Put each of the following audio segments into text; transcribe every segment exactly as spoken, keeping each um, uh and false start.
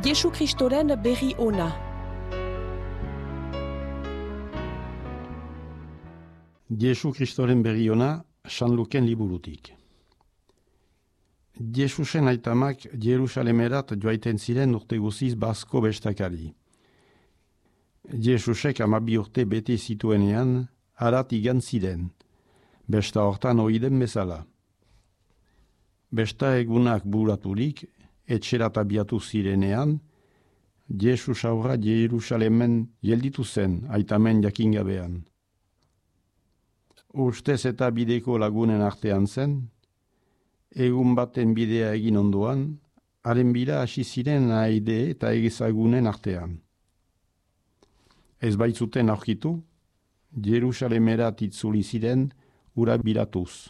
Jesu Kristoren berri ona. Jesu Kristoren berri ona, San Luken liburutik. Jesusen aitamak Jerusalemerat joaiten ziren urte guziz bazko bestakari. Jesusek amabi urte bete zituenean, harat igan ziren, besta hortan oiden bezala. Besta egunak buraturik, etxerat abiatu zirenean, Jesus aurra Jerusalemen gelditu zen aitamen jakingabean. Ustez eta bideko lagunen artean zen, egun baten bidea egin ondoan, haren bira hasi ziren aide eta egizagunen artean. Ez baitzuten aurkitu, Jerusalemerat itzuli ziren ura biratuz.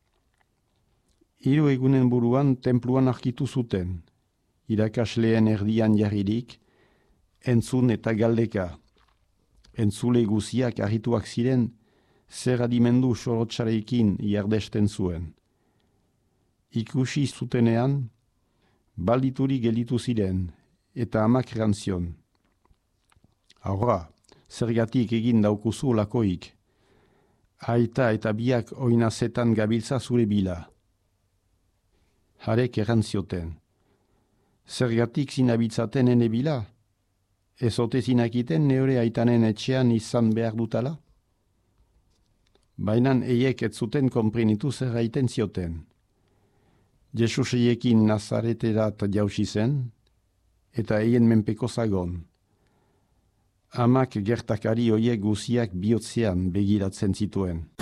Hiru egunen buruan tenpluan aurkitu zuten, irakasleen erdian jarririk, entzun eta galdeka. Entzule guziak harrituak ziren, zer adimendu sorotxarekin iardesten zuen. Ikusi zutenean, baldituri gelditu ziren, eta amak erantzion. Aurra, zergatik egin daukuzu lakoik. Aita eta biak oinazetan gabiltza zure bila. Harek erantzioten. Zergatik zinabitzaten ene bila? Ez ote zinakiten neure aitanen etxean izan behar dutala? Bainan eiek ez zuten konprenitu zer aiten zioten. Jesus eiekin Nazareterat jausi zen, eta eien menpeko zagon. Amak gertakari oiek guziak bihotzean begiratzen zituen.